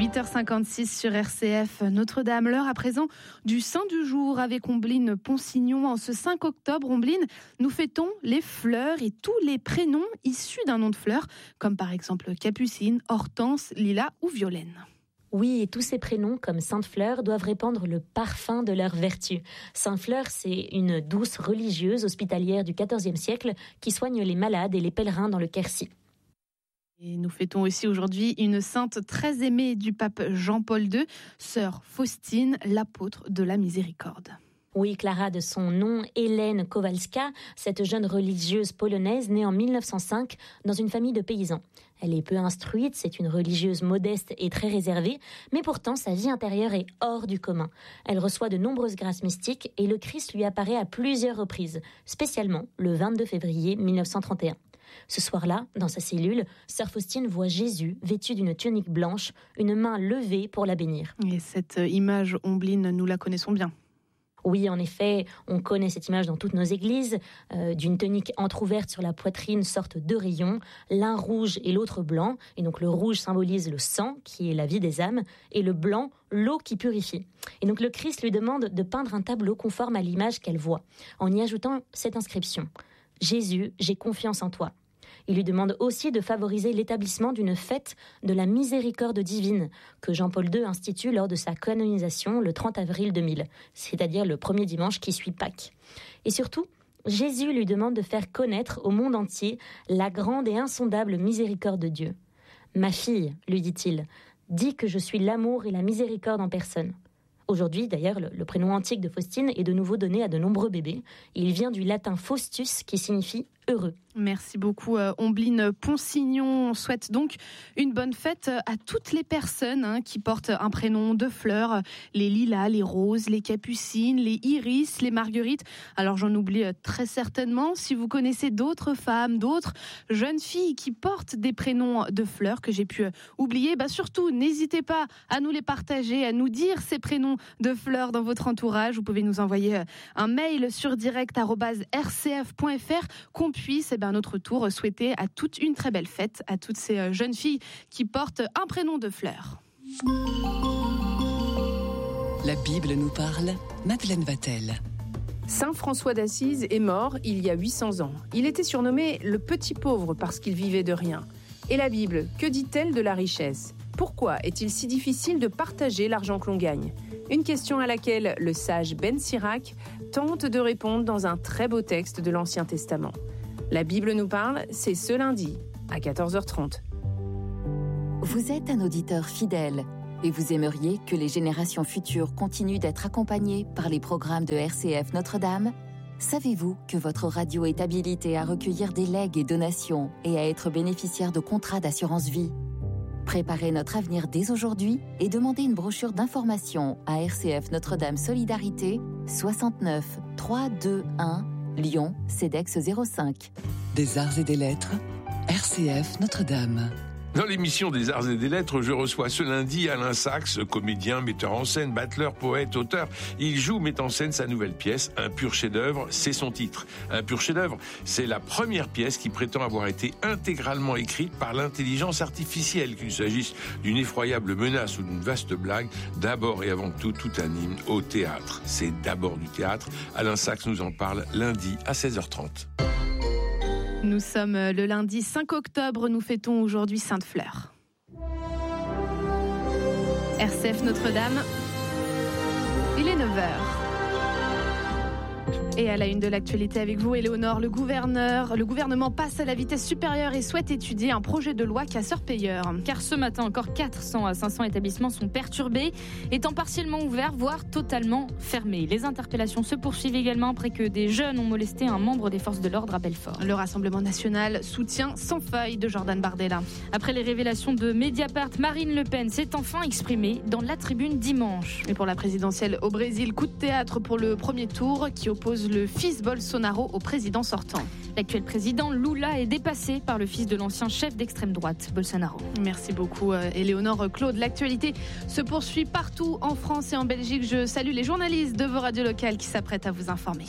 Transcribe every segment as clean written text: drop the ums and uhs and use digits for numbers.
8h56 sur RCF Notre-Dame. L'heure à présent du Saint du jour avec Ombline Ponsignon. En ce 5 octobre, Ombline, nous fêtons les fleurs et tous les prénoms issus d'un nom de fleur, comme par exemple Capucine, Hortense, Lila ou Violaine. Oui, et tous ces prénoms, comme Sainte Fleur, doivent répandre le parfum de leur vertu. Sainte Fleur, c'est une douce religieuse hospitalière du XIVe siècle qui soigne les malades et les pèlerins dans le Quercy. Et nous fêtons aussi aujourd'hui une sainte très aimée du pape Jean-Paul II, sœur Faustine, l'apôtre de la miséricorde. Oui, Clara, de son nom, Hélène Kowalska, cette jeune religieuse polonaise née en 1905 dans une famille de paysans. Elle est peu instruite, c'est une religieuse modeste et très réservée, mais pourtant sa vie intérieure est hors du commun. Elle reçoit de nombreuses grâces mystiques et le Christ lui apparaît à plusieurs reprises, spécialement le 22 février 1931. Ce soir-là, dans sa cellule, sœur Faustine voit Jésus vêtu d'une tunique blanche, une main levée pour la bénir. Et cette image, Ombline, nous la connaissons bien. Oui, en effet, on connaît cette image dans toutes nos églises. D'une tunique entrouverte sur la poitrine sortent deux rayons, l'un rouge et l'autre blanc. Et donc le rouge symbolise le sang, qui est la vie des âmes, et le blanc, l'eau qui purifie. Et donc le Christ lui demande de peindre un tableau conforme à l'image qu'elle voit, en y ajoutant cette inscription. « Jésus, j'ai confiance en toi ». Il lui demande aussi de favoriser l'établissement d'une fête de la miséricorde divine que Jean-Paul II institue lors de sa canonisation le 30 avril 2000, c'est-à-dire le premier dimanche qui suit Pâques. Et surtout, Jésus lui demande de faire connaître au monde entier la grande et insondable miséricorde de Dieu. « Ma fille, lui dit-il, dis que je suis l'amour et la miséricorde en personne. » Aujourd'hui, d'ailleurs, le prénom antique de Faustine est de nouveau donné à de nombreux bébés. Il vient du latin Faustus, qui signifie heureux. Merci beaucoup Ombline Ponsignon. On souhaite donc une bonne fête à toutes les personnes qui portent un prénom de fleurs, les lilas, les roses, les capucines, les iris, les marguerites. Alors j'en oublie très certainement. Si vous connaissez d'autres femmes, d'autres jeunes filles qui portent des prénoms de fleurs que j'ai pu oublier, surtout n'hésitez pas à nous les partager, à nous dire ces prénoms de fleurs dans votre entourage. Vous pouvez nous envoyer un mail sur direct@rcf.fr qu'on puisse à notre tour souhaiter à toute une très belle fête à toutes ces jeunes filles qui portent un prénom de fleurs. La Bible nous parle, Madeleine Vatel. Saint François d'Assise est mort il y a 800 ans. Il était surnommé le petit pauvre parce qu'il vivait de rien. Et la Bible, que dit-elle de la richesse ? Pourquoi est-il si difficile de partager l'argent que l'on gagne ? Une question à laquelle le sage Ben Sirac tente de répondre dans un très beau texte de l'Ancien Testament. La Bible nous parle, c'est ce lundi à 14h30. Vous êtes un auditeur fidèle et vous aimeriez que les générations futures continuent d'être accompagnées par les programmes de RCF Notre-Dame ? Savez-vous que votre radio est habilitée à recueillir des legs et donations et à être bénéficiaire de contrats d'assurance vie ? Préparez notre avenir dès aujourd'hui et demandez une brochure d'information à RCF Notre-Dame Solidarité 69 321 Lyon, CEDEX 05. Des arts et des lettres, RCF Notre-Dame. Dans l'émission des Arts et des Lettres, je reçois ce lundi Alain Sachs, comédien, metteur en scène, battleur, poète, auteur. Il joue, met en scène sa nouvelle pièce, Un pur chef-d'œuvre, c'est son titre. Un pur chef-d'œuvre, c'est la première pièce qui prétend avoir été intégralement écrite par l'intelligence artificielle, qu'il s'agisse d'une effroyable menace ou d'une vaste blague. D'abord et avant tout un hymne au théâtre. C'est d'abord du théâtre. Alain Sachs nous en parle lundi à 16h30. Nous sommes le lundi 5 octobre, nous fêtons aujourd'hui Sainte Fleur. RCF Notre-Dame, il est 9h. Et à la une de l'actualité avec vous, Éléonore, le gouvernement passe à la vitesse supérieure et souhaite étudier un projet de loi casseur-payeur. Car ce matin, encore 400 à 500 établissements sont perturbés, étant partiellement ouverts, voire totalement fermés. Les interpellations se poursuivent également après que des jeunes ont molesté un membre des forces de l'ordre à Belfort. Le Rassemblement national soutient sans faille de Jordan Bardella. Après les révélations de Mediapart, Marine Le Pen s'est enfin exprimée dans la tribune dimanche. Et pour la présidentielle au Brésil, coup de théâtre pour le premier tour qui oppose le fils Bolsonaro au président sortant. L'actuel président Lula est dépassé par le fils de l'ancien chef d'extrême droite, Bolsonaro. Merci beaucoup Éléonore. Claude, l'actualité se poursuit partout en France et en Belgique. Je salue les journalistes de vos radios locales qui s'apprêtent à vous informer.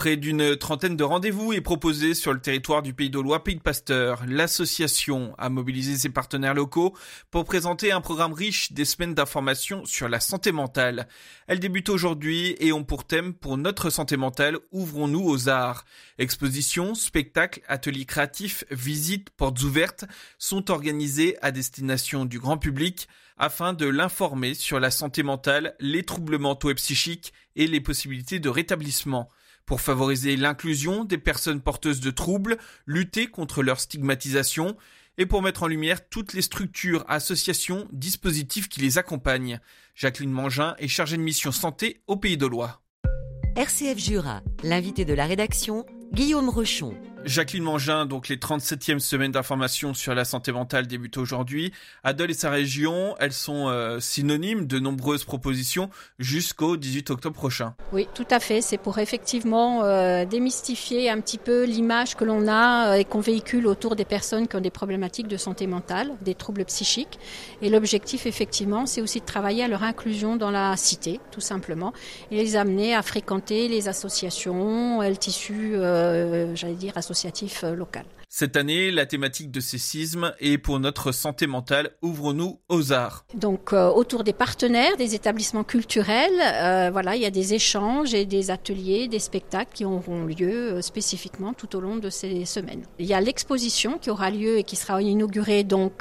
Près d'une trentaine de rendez-vous est proposé sur le territoire du Pays d'Aulois, Pays de Pasteur. L'association a mobilisé ses partenaires locaux pour présenter un programme riche des semaines d'information sur la santé mentale. Elles débutent aujourd'hui et ont pour thème « Pour notre santé mentale, ouvrons-nous aux arts ». Expositions, spectacles, ateliers créatifs, visites, portes ouvertes sont organisés à destination du grand public afin de l'informer sur la santé mentale, les troubles mentaux et psychiques et les possibilités de rétablissement. Pour favoriser l'inclusion des personnes porteuses de troubles, lutter contre leur stigmatisation et pour mettre en lumière toutes les structures, associations, dispositifs qui les accompagnent. Jacqueline Mangin est chargée de mission santé au Pays d'Aulois. RCF Jura, l'invité de la rédaction, Guillaume Rochon. Jacqueline Mangin, donc les 37e semaines d'information sur la santé mentale débutent aujourd'hui. À Dole et sa région, elles sont synonymes de nombreuses propositions jusqu'au 18 octobre prochain. Oui, tout à fait. C'est pour effectivement démystifier un petit peu l'image que l'on a et qu'on véhicule autour des personnes qui ont des problématiques de santé mentale, des troubles psychiques. Et l'objectif, effectivement, c'est aussi de travailler à leur inclusion dans la cité, tout simplement, et les amener à fréquenter les associations, le tissu, associatif local. Cette année, la thématique de ces CISM est pour notre santé mentale, ouvrons-nous aux arts. Donc autour des partenaires, des établissements culturels, il y a des échanges et des ateliers, des spectacles qui auront lieu spécifiquement tout au long de ces semaines. Il y a l'exposition qui aura lieu et qui sera inaugurée donc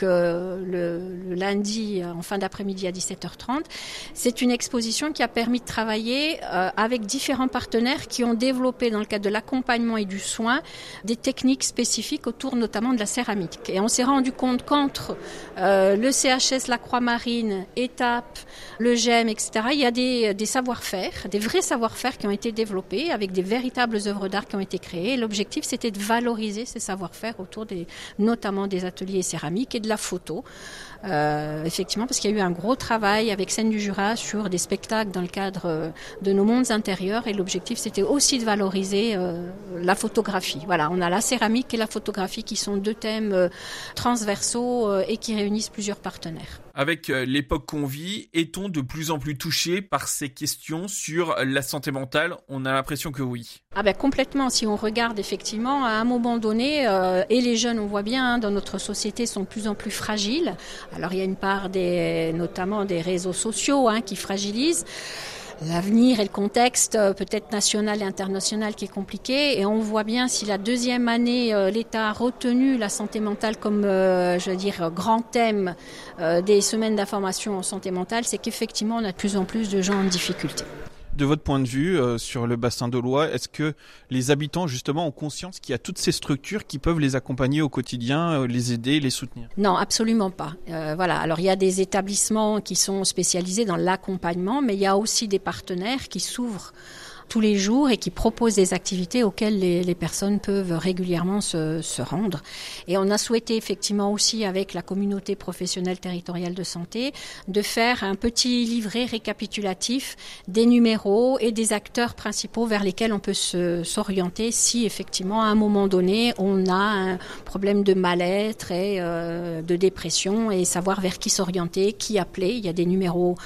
le lundi en fin d'après-midi à 17h30. C'est une exposition qui a permis de travailler avec différents partenaires qui ont développé dans le cadre de l'accompagnement et du soin des techniques spécifiques autour notamment de la céramique. Et on s'est rendu compte qu'entre le CHS, la Croix-Marine, Étape, le GEM, etc., il y a des savoir-faire, des vrais savoir-faire qui ont été développés avec des véritables œuvres d'art qui ont été créées. Et l'objectif, c'était de valoriser ces savoir-faire autour notamment des ateliers céramiques et de la photo. Effectivement, parce qu'il y a eu un gros travail avec Scènes du Jura sur des spectacles dans le cadre de nos mondes intérieurs et l'objectif c'était aussi de valoriser la photographie. Voilà, on a la céramique et la photographie qui sont deux thèmes transversaux et qui réunissent plusieurs partenaires. Avec l'époque qu'on vit, est-on de plus en plus touché par ces questions sur la santé mentale ? On a l'impression que oui. Complètement, si on regarde effectivement, à un moment donné, et les jeunes, on voit bien, dans notre société, sont de plus en plus fragiles. Alors il y a une part notamment des réseaux sociaux qui fragilisent. L'avenir et le contexte peut-être national et international qui est compliqué et on voit bien si la deuxième année l'État a retenu la santé mentale comme grand thème des semaines d'information en santé mentale, c'est qu'effectivement on a de plus en plus de gens en difficulté. De votre point de vue, sur le bassin d'Aulois, est-ce que les habitants, justement, ont conscience qu'il y a toutes ces structures qui peuvent les accompagner au quotidien, les aider, les soutenir ? Non, absolument pas. Alors il y a des établissements qui sont spécialisés dans l'accompagnement, mais il y a aussi des partenaires qui s'ouvrent tous les jours et qui proposent des activités auxquelles les personnes peuvent régulièrement se rendre. Et on a souhaité effectivement aussi avec la communauté professionnelle territoriale de santé de faire un petit livret récapitulatif des numéros et des acteurs principaux vers lesquels on peut s'orienter si effectivement à un moment donné on a un problème de mal-être et de dépression et savoir vers qui s'orienter, qui appeler. Il y a des numéros,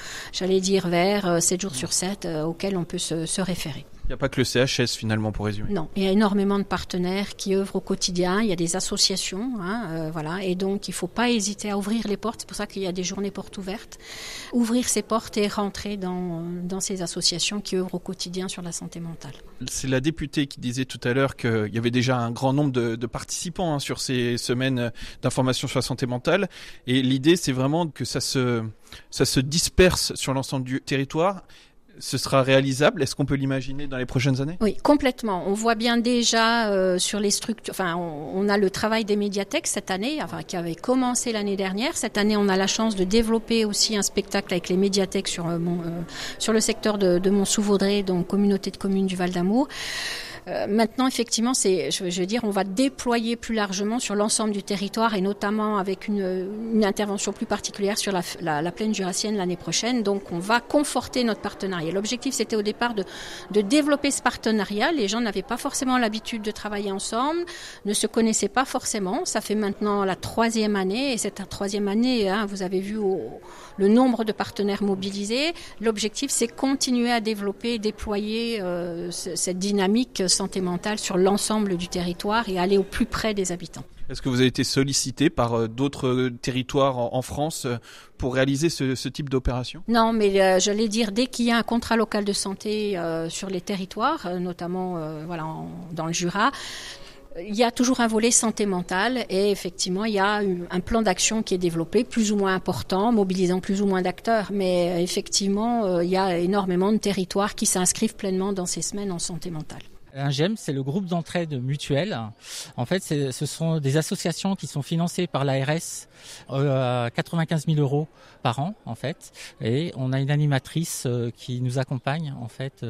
vers 7 jours sur 7 auxquels on peut se référer. Il n'y a pas que le CHS finalement pour résumer. Non, il y a énormément de partenaires qui œuvrent au quotidien, il y a des associations, et donc il ne faut pas hésiter à ouvrir les portes, c'est pour ça qu'il y a des journées portes ouvertes. Ouvrir ces portes et rentrer dans ces associations qui œuvrent au quotidien sur la santé mentale. C'est la députée qui disait tout à l'heure qu'il y avait déjà un grand nombre de participants sur ces semaines d'information sur la santé mentale et l'idée c'est vraiment que ça se disperse sur l'ensemble du territoire. Ce sera réalisable ? Est-ce qu'on peut l'imaginer dans les prochaines années ? Oui, complètement. On voit bien déjà sur les structures... on a le travail des médiathèques cette année, qui avait commencé l'année dernière. Cette année, on a la chance de développer aussi un spectacle avec les médiathèques sur le secteur de Mont-sous-Vaudrey, donc communauté de communes du Val-d'Amour. Maintenant, effectivement, on va déployer plus largement sur l'ensemble du territoire et notamment avec une intervention plus particulière sur la plaine jurassienne l'année prochaine. Donc, on va conforter notre partenariat. L'objectif, c'était au départ de développer ce partenariat. Les gens n'avaient pas forcément l'habitude de travailler ensemble, ne se connaissaient pas forcément. Ça fait maintenant la 3e année et cette 3e année, vous avez vu le nombre de partenaires mobilisés. L'objectif, c'est continuer à développer et déployer cette dynamique santé mentale sur l'ensemble du territoire et aller au plus près des habitants. Est-ce que vous avez été sollicité par d'autres territoires en France pour réaliser ce type d'opération ? Non, mais j'allais dire, dès qu'il y a un contrat local de santé sur les territoires, notamment dans le Jura, il y a toujours un volet santé mentale et effectivement, il y a un plan d'action qui est développé, plus ou moins important, mobilisant plus ou moins d'acteurs. Mais effectivement, il y a énormément de territoires qui s'inscrivent pleinement dans ces semaines en santé mentale. Un GEM, c'est le groupe d'entraide mutuelle. En fait, ce sont des associations qui sont financées par l'ARS à 95 000 € par an, en fait. Et on a une animatrice qui nous accompagne, en fait,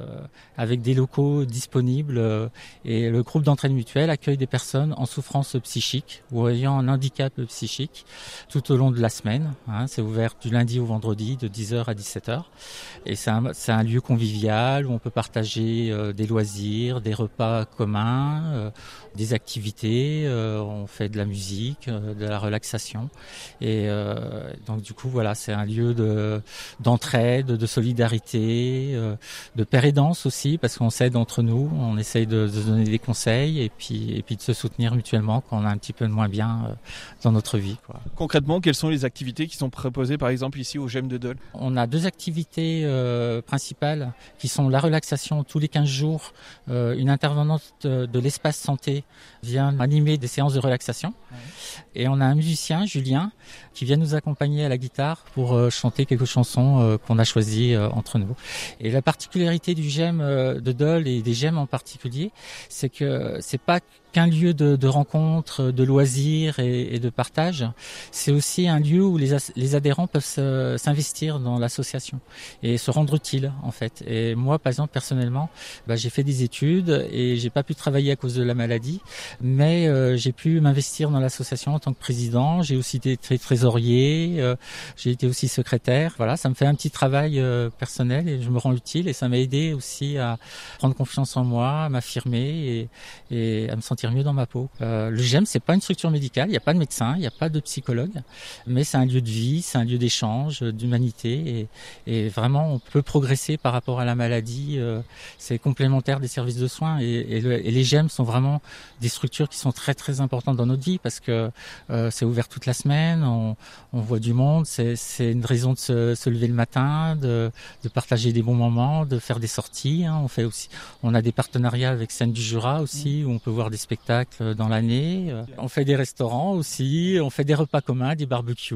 avec des locaux disponibles. Et le groupe d'entraide mutuelle accueille des personnes en souffrance psychique ou ayant un handicap psychique tout au long de la semaine. C'est ouvert du lundi au vendredi de 10h à 17h. Et c'est un lieu convivial où on peut partager des loisirs, des repas communs, des activités, on fait de la musique, de la relaxation. Et donc du coup, voilà, c'est un lieu d'entraide, de solidarité, de pair et danse aussi, parce qu'on s'aide entre nous, on essaye de donner des conseils et puis de se soutenir mutuellement quand on a un petit peu de moins bien dans notre vie, quoi. Concrètement, quelles sont les activités qui sont proposées par exemple ici au GEM de Dole ? On a 2 activités principales qui sont la relaxation tous les 15 jours. Une intervenante de l'espace santé vient animer des séances de relaxation. Et on a un musicien, Julien, qui vient nous accompagner à la guitare pour chanter quelques chansons qu'on a choisies entre nous. Et la particularité du GEM de Dole et des GEM en particulier, c'est que c'est pas qu'un lieu de rencontre, de loisirs et de partage. C'est aussi un lieu où les adhérents peuvent s'investir dans l'association et se rendre utiles, en fait. Et moi, par exemple, personnellement, j'ai fait des études et j'ai pas pu travailler à cause de la maladie, mais j'ai pu m'investir dans l'association en tant que président. J'ai aussi été trésorier, j'ai été aussi secrétaire. Voilà, ça me fait un petit travail personnel et je me rends utile et ça m'a aidé aussi à prendre confiance en moi, à m'affirmer et à me sentir mieux dans ma peau. Le GEM, c'est pas une structure médicale, il n'y a pas de médecin, il n'y a pas de psychologue, mais c'est un lieu de vie, c'est un lieu d'échange, d'humanité et vraiment on peut progresser par rapport à la maladie. C'est complémentaire des services de soins et les GEM sont vraiment des structures qui sont très très importantes dans notre vie parce que c'est ouvert toute la semaine, on voit du monde, c'est une raison de se lever le matin, de partager des bons moments, de faire des sorties. On a des partenariats avec Scène du Jura aussi où on peut voir des spectacles dans l'année. On fait des restaurants aussi, on fait des repas communs, des barbecues.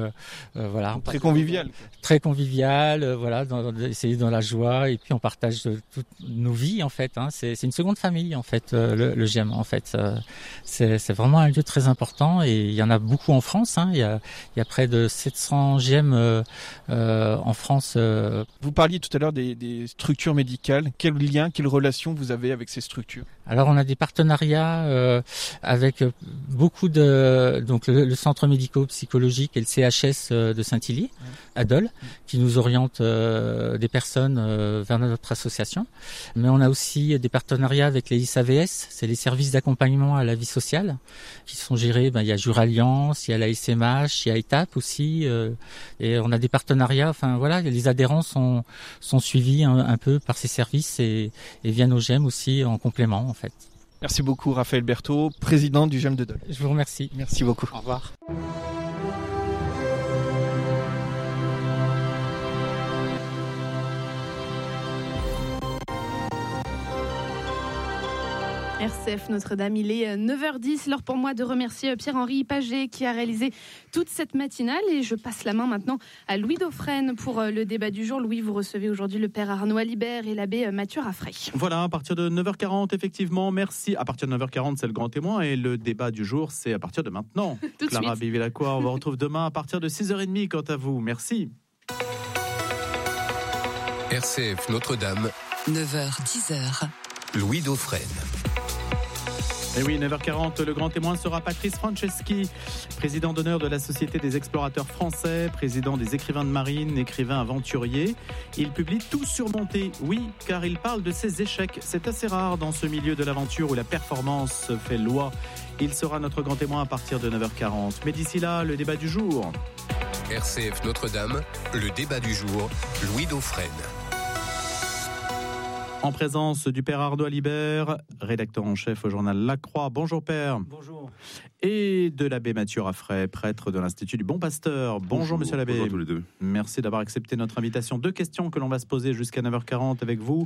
Voilà. Très convivial. Très convivial, voilà, essayer dans la joie et puis on partage toutes nos vies en fait. C'est une seconde famille en fait, le GEM en fait. C'est vraiment un lieu très important et il y en a beaucoup en France. Il y a près de 700 GEM en France. Vous parliez tout à l'heure des structures médicales. Quel lien, quelle relation vous avez avec ces structures ? Alors on a des partenariats avec beaucoup donc le centre médico-psychologique et le CHS de Saint-Hilly, à Dole, qui nous oriente des personnes vers notre association. Mais on a aussi des partenariats avec les SAVS, c'est les services d'accompagnement à la vie sociale, qui sont gérés. Il y a Juralliance, il y a la SMH, il y a ETAP aussi, et on a des partenariats. Enfin voilà, les adhérents sont suivis un peu par ces services et viennent au GEM aussi en complément en fait. Merci beaucoup Raphaël Berthaud, président du GEM de Dole. Je vous remercie. Merci beaucoup. Au revoir. RCF Notre-Dame, il est 9h10, l'heure pour moi de remercier Pierre-Henri Paget qui a réalisé toute cette matinale et je passe la main maintenant à Louis Dauphren pour le débat du jour. Louis, vous recevez aujourd'hui le père Arnaud Alibert et l'abbé Mathieu Raffray. Voilà, à partir de 9h40 effectivement, merci. À partir de 9h40 c'est le grand témoin et le débat du jour c'est à partir de maintenant. Clara Bivillacourt, on vous retrouve demain à partir de 6h30 quant à vous, merci. RCF Notre-Dame, 9h-10h. Louis Dauphren. Et oui, 9h40, le grand témoin sera Patrice Franceschi, président d'honneur de la Société des explorateurs français, président des écrivains de marine, écrivain aventurier. Il publie Tout surmonter, oui, car il parle de ses échecs. C'est assez rare dans ce milieu de l'aventure où la performance fait loi. Il sera notre grand témoin à partir de 9h40. Mais d'ici là, le débat du jour. RCF Notre-Dame, le débat du jour, Louis Dauphren. En présence du père Arnaud Alibert, rédacteur en chef au journal La Croix. Bonjour père. Bonjour. Et de l'abbé Mathieu Raffray, prêtre de l'Institut du Bon Pasteur. Bonjour monsieur l'abbé. Bonjour à tous les deux. Merci d'avoir accepté notre invitation. 2 questions que l'on va se poser jusqu'à 9h40 avec vous.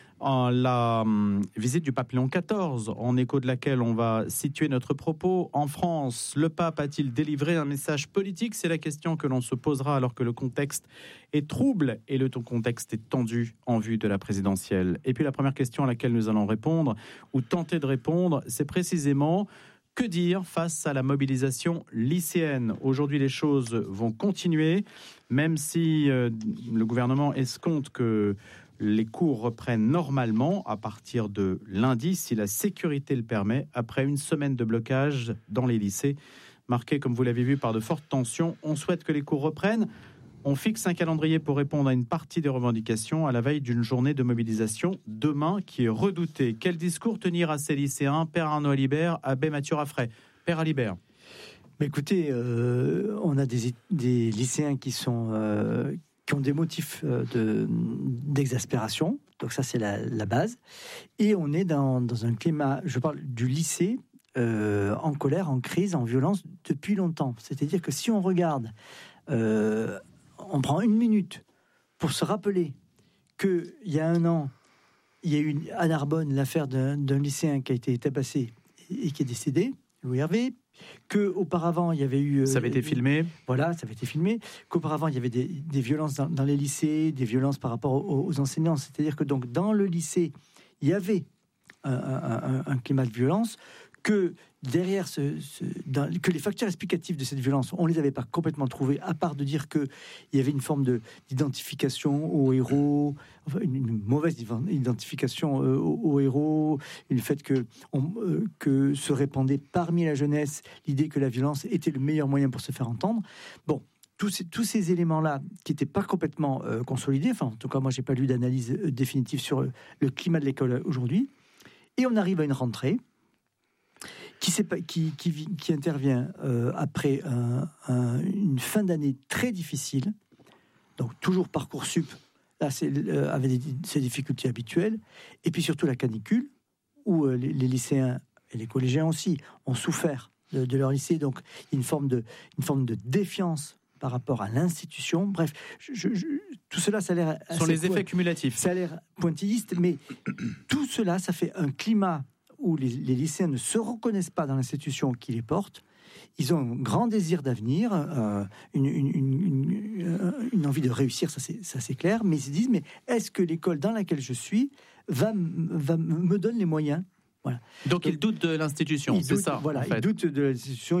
La visite du pape Léon XIV, en écho de laquelle on va situer notre propos. En France, le pape a-t-il délivré un message politique ? C'est la question que l'on se posera alors que le contexte est trouble et le contexte est tendu en vue de la présidentielle. Et puis la première question à laquelle nous allons répondre, ou tenter de répondre, c'est précisément: que dire face à la mobilisation lycéenne ? Aujourd'hui, les choses vont continuer, même si le gouvernement escompte que les cours reprennent normalement à partir de lundi, si la sécurité le permet, après une semaine de blocage dans les lycées, marquée, comme vous l'avez vu, par de fortes tensions. On souhaite que les cours reprennent. On fixe un calendrier pour répondre à une partie des revendications à la veille d'une journée de mobilisation demain qui est redoutée. Quel discours tenir à ces lycéens ? Père Arnaud Alibert, abbé Mathieu Raffray. Père Alibert. Mais écoutez, on a des lycéens qui ont des motifs d'exaspération. Donc ça, c'est la base. Et on est dans un climat, je parle du lycée, en colère, en crise, en violence depuis longtemps. C'est-à-dire que si on regarde, on prend 1 minute pour se rappeler qu'il y a 1 an, il y a eu à Narbonne l'affaire d'un lycéen qui a été tabassé et qui est décédé, Louis Hervé, qu'auparavant il y avait eu... ça avait été filmé. Voilà, ça avait été filmé. Qu'auparavant il y avait des violences dans les lycées, des violences par rapport aux enseignants. C'est-à-dire que donc dans le lycée, il y avait un climat de violence, que derrière que les facteurs explicatifs de cette violence, on les avait pas complètement trouvés, à part de dire que il y avait une forme d'identification aux héros, enfin une mauvaise identification aux héros, le fait que se répandait parmi la jeunesse l'idée que la violence était le meilleur moyen pour se faire entendre. Bon, tous ces éléments-là qui n'étaient pas complètement consolidés, enfin en tout cas moi j'ai pas lu d'analyse définitive sur le climat de l'école aujourd'hui, et on arrive à une rentrée qui intervient après une fin d'année très difficile, donc toujours Parcoursup, là avec ses difficultés habituelles, et puis surtout la canicule, où les lycéens et les collégiens aussi ont souffert de leur lycée, donc une forme de défiance par rapport à l'institution. Bref, tout cela, ça a l'air... Ce sont les effets cumulatifs. Ça a l'air pointilliste, mais tout cela, ça fait un climat où les lycéens ne se reconnaissent pas dans l'institution qui les porte. Ils ont un grand désir d'avenir, une envie de réussir, ça c'est clair, mais ils se disent, mais est-ce que l'école dans laquelle je suis me donne les moyens ? Voilà. Donc ils doutent de l'institution, c'est ça. Voilà, en fait. Ils doutent de l'institution.